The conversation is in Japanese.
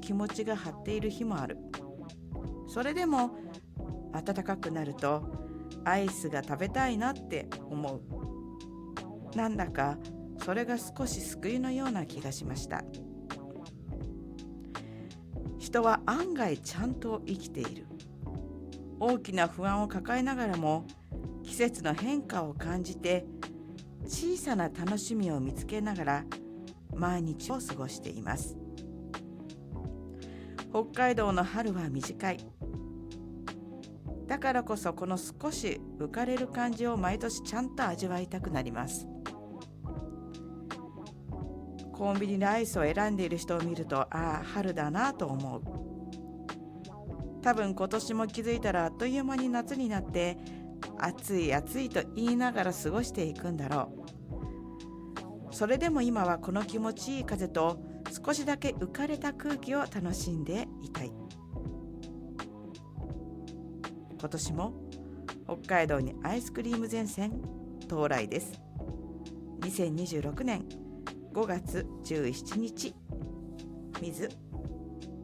気持ちが張っている日もある。それでも暖かくなるとアイスが食べたいなって思う。なんだかそれが少し救いのような気がしました。人は案外ちゃんと生きている。大きな不安を抱えながらも季節の変化を感じて小さな楽しみを見つけながら毎日を過ごしています。北海道の春は短い。だからこそこの少し浮かれる感じを毎年ちゃんと味わいたくなります。コンビニでアイスを選んでいる人を見ると、ああ、春だなと思う。多分今年も気づいたらあっという間に夏になって暑い暑いと言いながら過ごしていくんだろう。それでも今はこの気持ちいい風と少しだけ浮かれた空気を楽しんでいたい。今年も北海道にアイスクリーム前線到来です。2026年5月17日、水